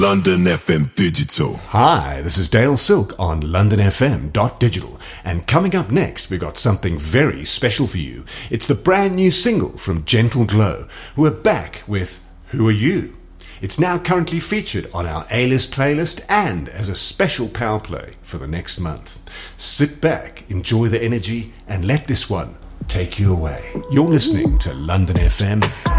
London FM Digital. Hi, this is Dale Silk on londonfm.digital, and coming up next we got something very special for you. It's the brand new single from Gentle Glow, who are back with Who Are You? It's now currently featured on our A-list playlist and as a special power play for the next month. Sit back, enjoy the energy, and let this one take you away. You're listening to London FM